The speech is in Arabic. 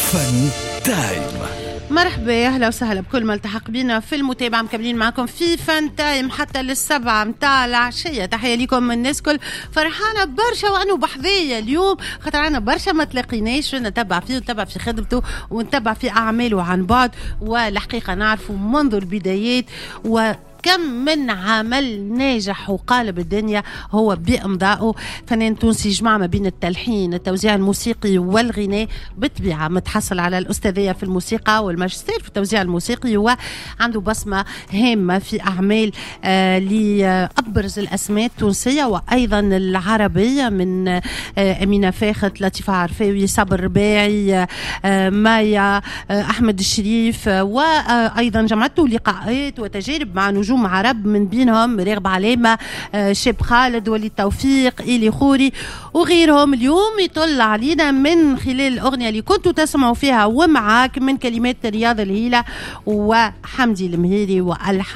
فن تايم. مرحبا، اهلا وسهلا بكل ما التحق بينا في المتابعه. مكملين معكم في فن تايم حتى للسبعة متاع العشيه. تحيه لكم من الناس كل. فرحانه برشا وانه بحذيه اليوم خاطر عنا برشا ما تلاقيناش نتبع فيه ونتبع في خدمته ونتبع في اعماله عن بعد، والحقيقه نعرفه منذ البدايات كم من عمل ناجح وقالب الدنيا هو بإمضائه. فنان تونسي جمع ما بين التلحين، التوزيع الموسيقي والغناء، بالطبيعة متحصل على الأستاذية في الموسيقى والماجستير في التوزيع الموسيقي، وعنده بصمة هامة في أعمال لأبرز الأسماء التونسية وأيضا العربية، من أمينة فاخت، لطيفة عرفاوي، صبر رباعي، مايا، أحمد الشريف، وأيضا جمعته لقاءات وتجارب مع نجوم عرب من بينهم راغب علامة، شاب خالد، ولي توفيق، إيلي خوري وغيرهم. اليوم يطل علينا من خلال الأغنية اللي كنتوا تسمعوا فيها ومعاك من كلمات رياض الهيلة وحمدي المهيري وألحان